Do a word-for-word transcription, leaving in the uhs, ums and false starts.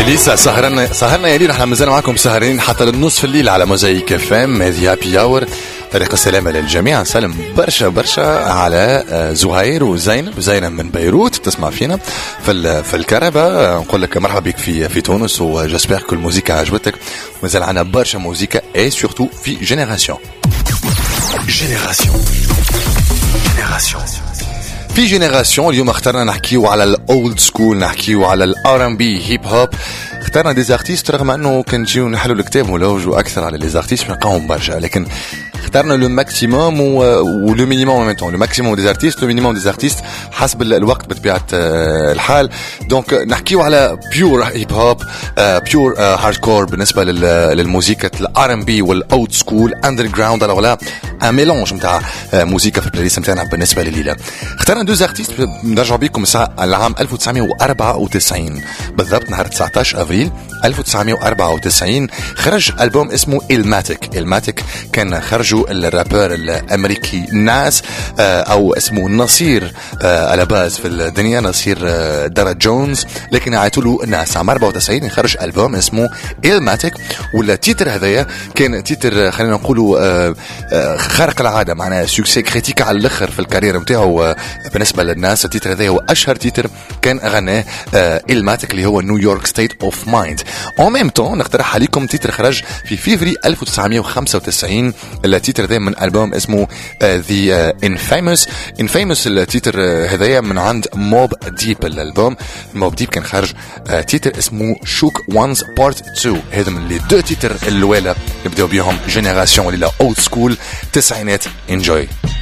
ليسا سهرنا سهرنا يا ليل، احنا مازلنا معكم سهرين حتى للنصف الليل على موزايك اف ام. هذه هابي اور. طريق السلامة للجميع. سلم برشا برشا على زهير وزينب. زينب من بيروت تسمع فينا في في الكهرباء. نقول لك مرحبا بك في في تونس، وجاسبير كل الموسيقى عجبتك. مازال عندنا برشا موسيقى اي سورتو في جينيراسيون جينيراسيون جينيراسيون في جينيراسيون. اليوم اخترنا نحكيو على الاولد سكول، نحكيو على الار ام بي هيب هوب. اخترنا دي زارتيست رغم انه كان نجيو نحلوا الكتاب ونلوجوا اكثر على لي زارتيست نلقاهم برشا، لكن اخترنا لو ماكسيموم ولو مينيموم ان ميم طون. لو ماكسيموم دي زارتيست، لو مينيموم دي زارتيست حسب الوقت بطبيعه الحال. دونك نحكيو على بيور هيب هوب، بيور هاردكور بالنسبه للموسيقى الار ام بي والاولد سكول اندر جراوند. alors là un mélange نتاع موسيقى في البلاي ليست نتاعنا بالنسبه لليله. اخترنا دو زارتيست نرجعوا بكم العام ألف وتسعمائة وأربعة وتسعين بالضبط، نهار تسعطاش افريل ألف وتسعمائة وأربعة وتسعين خرج ألبوم اسمه إلماتيك. إلماتيك كان خرجوا الرابر الأمريكي ناس أو اسمه نصير على باز في الدنيا، نصير دارا جونز، لكن عيطوا له ناس. عام أربعة وتسعين خرج ألبوم اسمه إلماتيك، والتيتر هذايا كان تيتر خلينا نقولوا خارق العادة، معناها سوكسي كريتيك على الآخر في الكارير نتاعو بالنسبة للناس. التيتر هذايا هو أشهر تيتر كان غناه إلماتيك اللي هو نيويورك ستيت اوف مايند. en même temps نقترح عليكم تيتر خرج في فيفري ألف وتسعمائة وخمسة وتسعين. التيتر ذا من ألبوم اسمه The Infamous. Infamous التيتر هذايا من عند موب ديب. الألبوم موب ديب كان خرج تيتر اسمه Shook Ones Part تو. هذا من لي دو تيتر الأولى نبدأ بيهم جينيراسيون ولا أولد سكول تسعينات. enjoy.